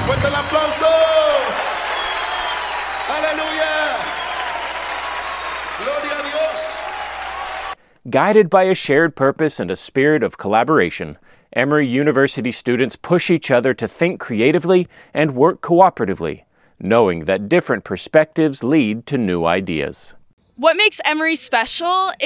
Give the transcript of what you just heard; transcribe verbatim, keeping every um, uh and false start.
Fuerte el aplauso. Aleluya. Gloria a Dios. Guided by a shared purpose and a spirit of collaboration, Emory University students push each other to think creatively and work cooperatively, knowing that different perspectives lead to new ideas. What makes Emory special